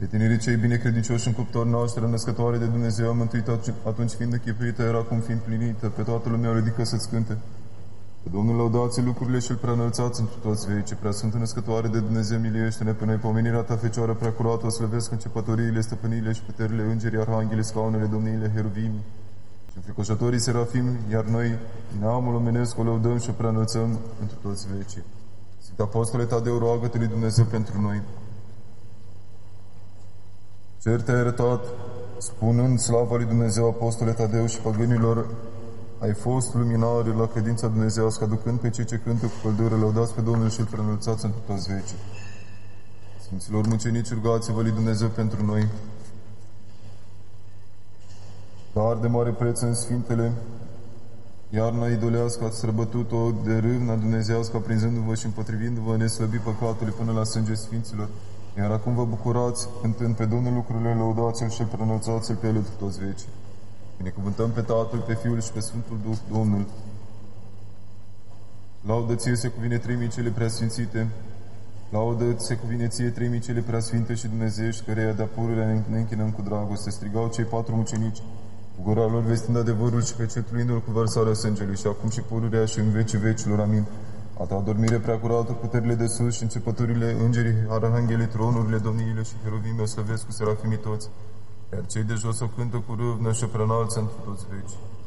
Pe tinerii cei binecredincioși în cuptor noastră, născătoare de Dumnezeu, a mântuit atunci fiind închipuită, era acum fiind plinită, pe toată lumea o ridică să-ți cânte. Pe Domnul lăudați lucrurile și îl preanălțați întru toți vecii. Prea Sfântă Născătoare de Dumnezeu, miliește-ne pe noi, pomenirea ta, Fecioară prea curată, o slăvesc începătoriile, stăpâniile și puterile, îngerii, arhanghele, scaunele, domniile, heruvimi și înfricoșătorii serafim, iar noi, neamul omenesc, o lăudăm și o preanălțăm întru toți vecii. Sfânt Apostole Tadeu, roagă-te lui Dumnezeu pentru noi. Cer te-ai arătat, spunând slava lui Dumnezeu, Apostole Tadeu și păgânilor, ai fost luminare la credința dumnezeiască, aducând pe cei ce cântă cu căldură, lăudați pe Domnul și îl preînălțați întru toți vecii. Sfinților mucenici, rugați-vă lui Dumnezeu pentru noi. Dar de mare preț în Sfintele, iarna idolească ați străbătut-o de râvna dumnezeiască, aprinzându-vă și împotrivindu-vă neslăbit păcatului până la sânge Sfinților. Iar acum vă bucurați, cântând pe Domnul lucrurile, lăudați-l și îl preînălțați-l pe el întru toți vecii. Binecuvântăm pe Tatăl, pe Fiul și pe Sfântul Duh, Domnul. Laudă ție se cuvine treimii cele preasfințite, laudă se cuvine ție treimii cele preasfinte și dumnezeiești, căreia de-a pururea ne închinăm cu dragoste. Strigau cei 4 mucenici, cu gura lor vestind adevărul și pecetuindu-l cu vărsarea sângelui, și acum și pururea și în vecii vecilor. Amin. A ta adormire prea curată, puterile de sus și începăturile, îngerii, arhanghelii, tronurile, domniile și heruvime o slăvesc cu serafimii toți, iar cei de jos o cântă cu râvnă și o preînalță întru toți vecii.